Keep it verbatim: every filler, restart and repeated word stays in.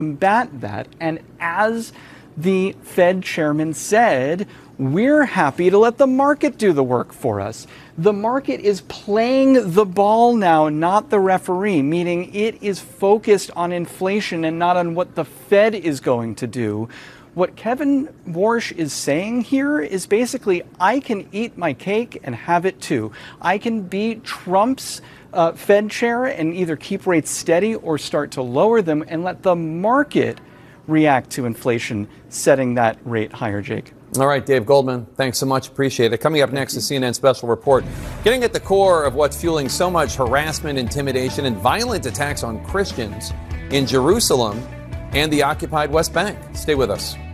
combat that. And as the Fed chairman said, we're happy to let the market do the work for us. The market is playing the ball now, not the referee, meaning it is focused on inflation and not on what the Fed is going to do. What Kevin Warsh is saying here is basically, I can eat my cake and have it too. I can be Trump's uh, Fed chair and either keep rates steady or start to lower them and let the market react to inflation, setting that rate higher, Jake. All right, Dave Goldman, thanks so much. Appreciate it. Coming up next, the C N N Special Report, getting at the core of what's fueling so much harassment, intimidation, and violent attacks on Christians in Jerusalem and the occupied West Bank. Stay with us.